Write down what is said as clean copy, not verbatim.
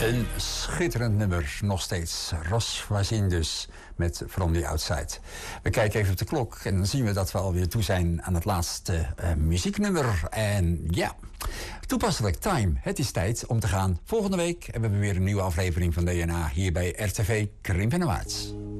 Een schitterend nummer, nog steeds. Ros Voisine dus, met From the Outside. We kijken even op de klok en dan zien we dat we alweer toe zijn aan het laatste muzieknummer. En ja, toepasselijk time. Het is tijd om te gaan. Volgende week hebben we weer een nieuwe aflevering van DNA hier bij RTV Krimpen en Waarts.